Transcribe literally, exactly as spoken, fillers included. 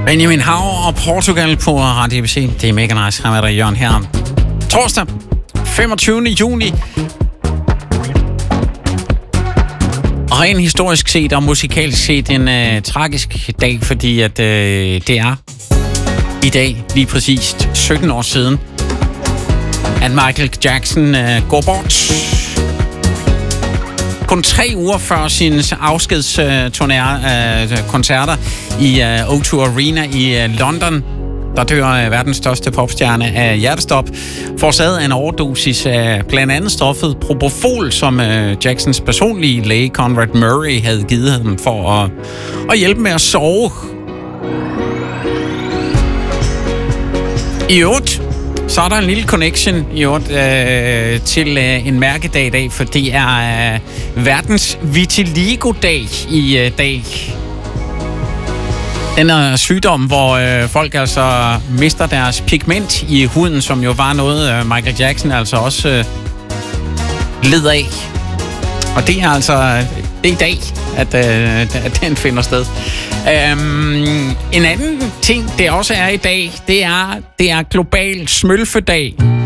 Benjamin Hav og Portugal på Radio A B C. Det er mega nice. Her er der Jørgen her. Torsdag, femogtyvende juni. Og rent historisk set og musikalsk set en øh, tragisk dag, fordi at øh, det er i dag lige præcis sytten år siden, at Michael Jackson øh, går bort. Kun tre uger før sine afskedskoncerter øh, i øh, O to Arena i øh, London, der dør øh, verdens største popstjerne af hjertestop, forårsaget af en overdosis af blandt andet stoffet Propofol, som øh, Jacksons personlige læge Conrad Murray havde givet ham for at, at hjælpe med at sove. I øvrigt, så er der en lille connection i øvrigt, øh, til øh, en mærkedag i dag, for det er øh, verdens vitiligo-dag i øh, dag. Den er sygdom, hvor øh, folk altså mister deres pigment i huden, som jo var noget, øh, Michael Jackson altså også øh, led af. Og det er altså det er i dag, at, øh, at den finder sted. Øhm, en anden ting, det også er i dag, det er, det er global smølfedag.